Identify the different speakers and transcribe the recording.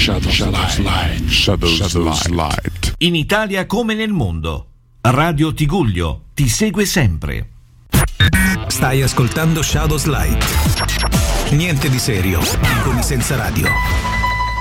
Speaker 1: Shadows Light.
Speaker 2: In Italia come nel mondo. Radio Tigullio ti segue sempre.
Speaker 3: Stai ascoltando Shadows Light. Niente di serio con i senza radio.